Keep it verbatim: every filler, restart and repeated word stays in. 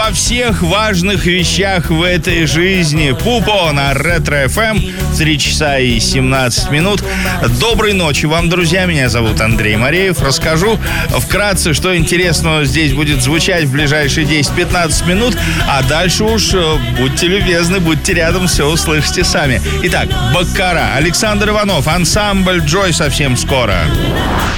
обо всех важных вещах в этой жизни. Пупо на Ретро-эф эм. три часа и семнадцать минут. Доброй ночи вам, друзья. Меня зовут Андрей Мареев. Расскажу вкратце, что интересного здесь будет звучать в ближайшие десять-пятнадцать минут. А дальше уж будьте любезны, будьте рядом, все услышите сами. Итак, Баккара, Александр Иванов, ансамбль Джой совсем скоро.